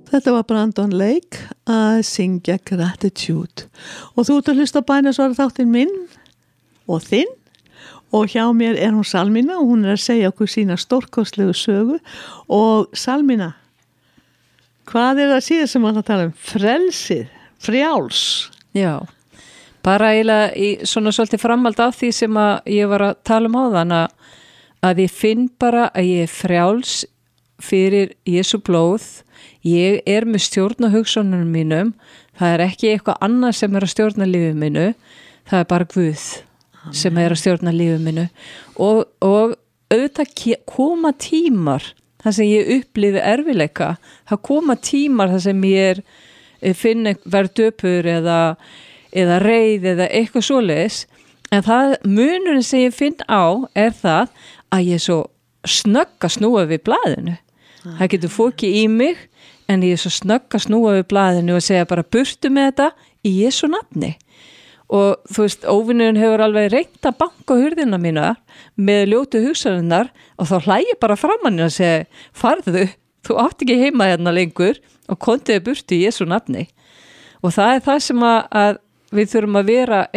Þetta var Brandon Lake að syngja Gratitude og þú ert að hlusta á bænasvara þáttinn minn og þinn og hjá mér hún Salmína og hún að segja okkur sína stórkostlegu sögu og Salmína, hvað það síðan sem hann að tala frelsið, frjáls? Já, bara eiginlega í svona svolítið framhald af því sem að ég var að tala áðan að ég finn bara að ég frjáls fyrir Jesú blóð. Ég með stjórn á hugsunum mínum, það ekki eitthvað annað sem að stjórna lífið mínu, það bara Guð sem að stjórna lífið mínu og auðvitað koma tímar þar sem ég upplifi erfileika, það koma tímar þar sem ég finn verð döpur eða reið eða eitthvað svoleiðis, en það munurinn sem ég finn á það að ég svo snögg að snúa við blaðinu. Það getur fókið í mig en ég svo snögg að snúa við blaðinu og segja bara burtu með þetta í Jesú nafni. Og þú veist, óvinnurinn hefur alveg reynt að banka hurðina mína með ljótu hugsanirnar og þá hlægi bara framan og segja, farðu, þú átt ekki heima hérna lengur og kontiði burtu í Jesú nafni. Og það það sem að við þurfum að vera